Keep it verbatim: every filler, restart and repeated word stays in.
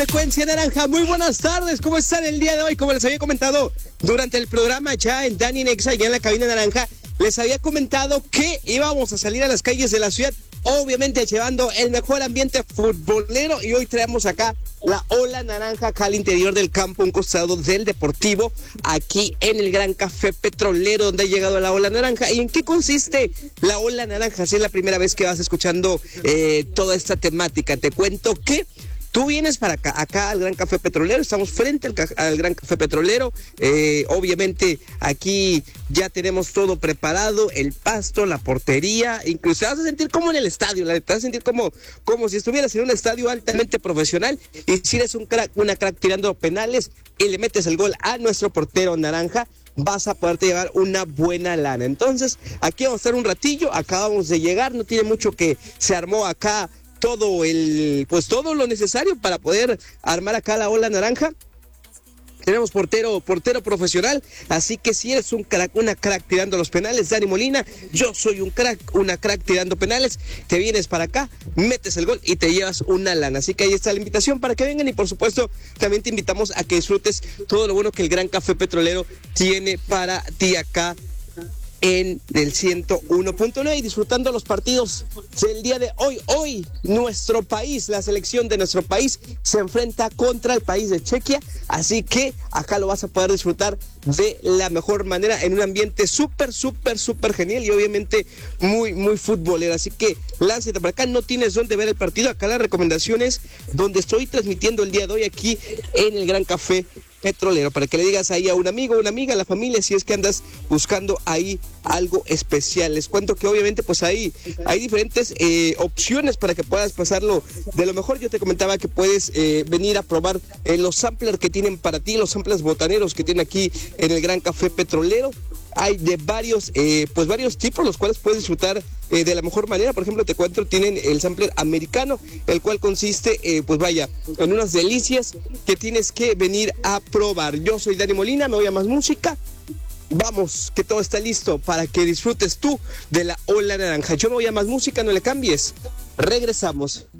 Frecuencia Naranja, muy buenas tardes, ¿cómo están el día de hoy? Como les había comentado durante el programa ya en Dani Nexa, ya en la cabina naranja, les había comentado que íbamos a salir a las calles de la ciudad, obviamente llevando el mejor ambiente futbolero, y hoy traemos acá la Ola Naranja acá al interior del campo, un costado del Deportivo, aquí en el Gran Café Petrolero, donde ha llegado la Ola Naranja. ¿Y en qué consiste la Ola Naranja? Si es la primera vez que vas escuchando eh, toda esta temática, te cuento que tú vienes para acá, acá al Gran Café Petrolero, estamos frente al, al Gran Café Petrolero, eh, obviamente aquí ya tenemos todo preparado, el pasto, la portería, incluso te vas a sentir como en el estadio, te vas a sentir como, como si estuvieras en un estadio altamente profesional, y si eres un crack, una crack tirando penales y le metes el gol a nuestro portero naranja, vas a poderte llevar una buena lana. Entonces, aquí vamos a estar un ratillo, acabamos de llegar, no tiene mucho que se armó acá todo el, pues todo lo necesario para poder armar acá la Ola Naranja. Tenemos portero, portero profesional, así que si eres un crack, una crack tirando los penales, Dani Molina, yo soy un crack, una crack tirando penales, te vienes para acá, metes el gol y te llevas una lana. Así que ahí está la invitación para que vengan, y por supuesto también te invitamos a que disfrutes todo lo bueno que el Gran Café Petrolero tiene para ti acá en el ciento uno punto nueve, y disfrutando los partidos del día de hoy. Hoy nuestro país, la selección de nuestro país se enfrenta contra el país de Chequia, así que acá lo vas a poder disfrutar de la mejor manera en un ambiente súper, súper, súper genial, y obviamente muy, muy futbolero. Así que lánzate para acá, no tienes dónde ver el partido, acá la recomendación es donde estoy transmitiendo el día de hoy, aquí en el Gran Café Petrolero, para que le digas ahí a un amigo, una amiga, a la familia, si es que andas buscando ahí algo especial. Les cuento que obviamente pues ahí hay diferentes eh, opciones para que puedas pasarlo de lo mejor. Yo te comentaba que puedes eh, venir a probar eh, los samplers que tienen para ti, los samplers botaneros que tienen aquí en el Gran Café Petrolero. Hay de varios, eh, pues varios tipos, los cuales puedes disfrutar eh, de la mejor manera. Por ejemplo, te cuento, tienen el sampler americano, el cual consiste, eh, pues vaya, en unas delicias que tienes que venir a probar. Yo soy Dani Molina, me voy a más música. Vamos, que todo está listo para que disfrutes tú de la Ola Naranja. Yo me voy a más música, no le cambies. Regresamos.